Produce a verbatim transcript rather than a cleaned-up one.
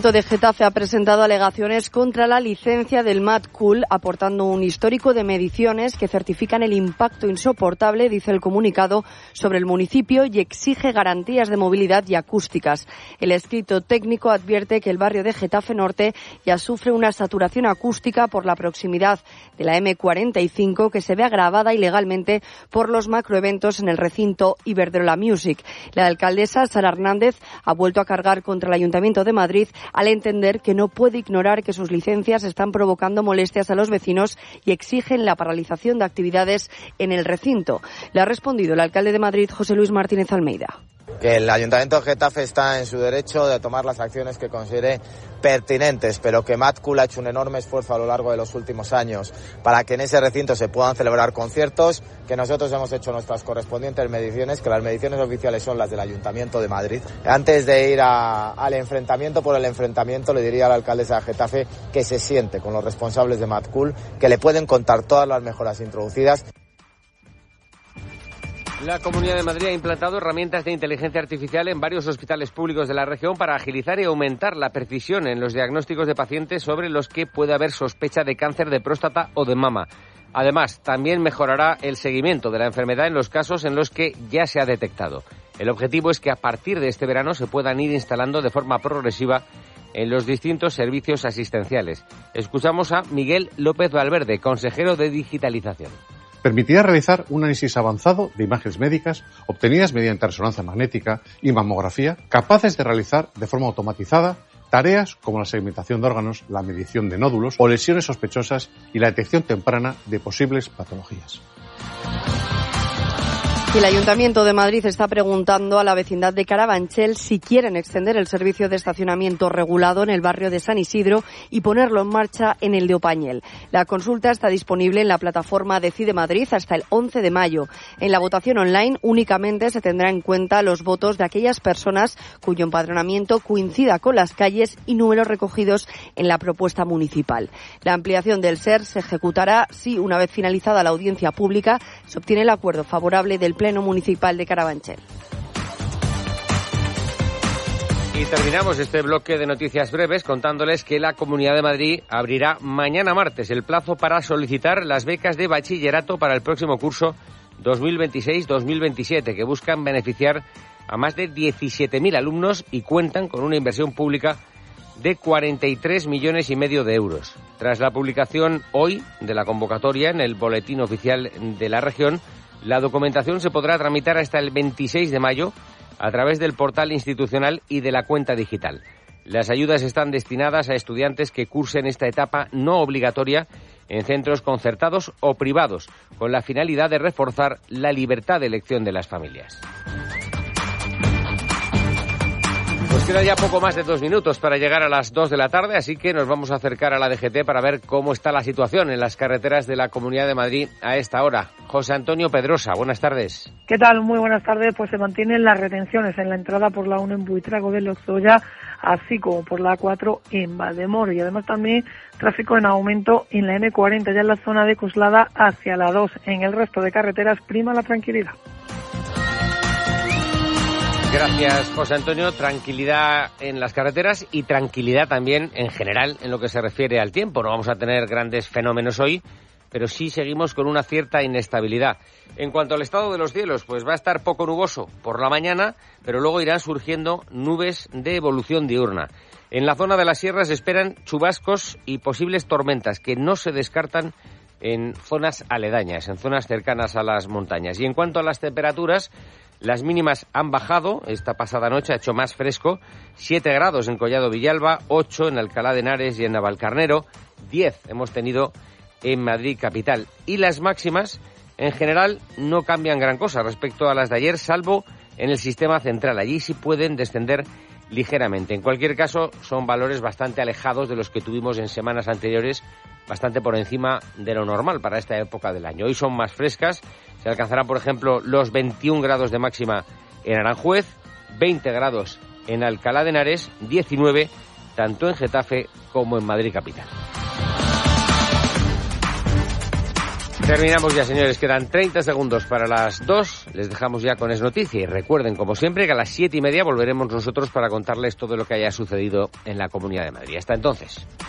de Getafe ha presentado alegaciones contra la licencia del Mad Cool, aportando un histórico de mediciones que certifican el impacto insoportable, dice el comunicado, sobre el municipio y exige garantías de movilidad y acústicas. El escrito técnico advierte que el barrio de Getafe Norte ya sufre una saturación acústica por la proximidad de la eme cuarenta y cinco, que se ve agravada ilegalmente por los macroeventos en el recinto Iberdrola Music. La alcaldesa Sara Hernández ha vuelto a cargar contra el Ayuntamiento de Madrid al entender que no puede ignorar que sus licencias están provocando molestias a los vecinos y exigen la paralización de actividades en el recinto. Le ha respondido el alcalde de Madrid, José Luis Martínez Almeida. Que el Ayuntamiento de Getafe está en su derecho de tomar las acciones que considere pertinentes, pero que Mad Cool ha hecho un enorme esfuerzo a lo largo de los últimos años para que en ese recinto se puedan celebrar conciertos, que nosotros hemos hecho nuestras correspondientes mediciones, que las mediciones oficiales son las del Ayuntamiento de Madrid. Antes de ir a, al enfrentamiento por el enfrentamiento, le diría a la alcaldesa de Getafe que se siente con los responsables de Mad Cool, que le pueden contar todas las mejoras introducidas. La Comunidad de Madrid ha implantado herramientas de inteligencia artificial en varios hospitales públicos de la región para agilizar y aumentar la precisión en los diagnósticos de pacientes sobre los que puede haber sospecha de cáncer de próstata o de mama. Además, también mejorará el seguimiento de la enfermedad en los casos en los que ya se ha detectado. El objetivo es que a partir de este verano se puedan ir instalando de forma progresiva en los distintos servicios asistenciales. Escuchamos a Miguel López Valverde, consejero de Digitalización. Permitirá realizar un análisis avanzado de imágenes médicas obtenidas mediante resonancia magnética y mamografía, capaces de realizar de forma automatizada tareas como la segmentación de órganos, la medición de nódulos o lesiones sospechosas y la detección temprana de posibles patologías. Y el Ayuntamiento de Madrid está preguntando a la vecindad de Carabanchel si quieren extender el servicio de estacionamiento regulado en el barrio de San Isidro y ponerlo en marcha en el de Opañel. La consulta está disponible en la plataforma Decide Madrid hasta el once de mayo. En la votación online únicamente se tendrá en cuenta los votos de aquellas personas cuyo empadronamiento coincida con las calles y números recogidos en la propuesta municipal. La ampliación del S E R se ejecutará si, una vez finalizada la audiencia pública, se obtiene el acuerdo favorable del Pleno Municipal de Carabanchel. Y terminamos este bloque de noticias breves contándoles que la Comunidad de Madrid abrirá mañana martes el plazo para solicitar las becas de bachillerato para el próximo curso dos mil veintiséis dos mil veintisiete, que buscan beneficiar a más de diecisiete mil alumnos y cuentan con una inversión pública de cuarenta y tres millones y medio de euros. Tras la publicación hoy de la convocatoria en el Boletín Oficial de la región, la documentación se podrá tramitar hasta el veintiséis de mayo a través del portal institucional y de la cuenta digital. Las ayudas están destinadas a estudiantes que cursen esta etapa no obligatoria en centros concertados o privados, con la finalidad de reforzar la libertad de elección de las familias. Pues queda ya poco más de dos minutos para llegar a las dos de la tarde, así que nos vamos a acercar a la D G T para ver cómo está la situación en las carreteras de la Comunidad de Madrid a esta hora. José Antonio Pedrosa, buenas tardes. ¿Qué tal? Muy buenas tardes. Pues se mantienen las retenciones en la entrada por la uno en Buitrago de Lozoya, así como por la A cuatro en Valdemoro. Y además también tráfico en aumento en la eme cuarenta, ya en la zona de Coslada hacia la dos. En el resto de carreteras prima la tranquilidad. Gracias, José Antonio. Tranquilidad en las carreteras y tranquilidad también en general en lo que se refiere al tiempo. No vamos a tener grandes fenómenos hoy, pero sí seguimos con una cierta inestabilidad. En cuanto al estado de los cielos, pues va a estar poco nuboso por la mañana, pero luego irán surgiendo nubes de evolución diurna. En la zona de las sierras se esperan chubascos y posibles tormentas que no se descartan en zonas aledañas, en zonas cercanas a las montañas. Y en cuanto a las temperaturas, las mínimas han bajado, esta pasada noche ha hecho más fresco, siete grados en Collado Villalba, ocho en Alcalá de Henares y en Navalcarnero, diez hemos tenido en Madrid capital. Y las máximas, en general, no cambian gran cosa respecto a las de ayer, salvo en el sistema central. Allí sí pueden descender ligeramente. En cualquier caso, son valores bastante alejados de los que tuvimos en semanas anteriores, bastante por encima de lo normal para esta época del año. Hoy son más frescas, se alcanzarán, por ejemplo, los veintiún grados de máxima en Aranjuez, veinte grados en Alcalá de Henares, diecinueve tanto en Getafe como en Madrid capital. Terminamos ya, señores. Quedan treinta segundos para las dos. Les dejamos ya con Es Noticia. Y recuerden, como siempre, que a las siete y media volveremos nosotros para contarles todo lo que haya sucedido en la Comunidad de Madrid. Hasta entonces.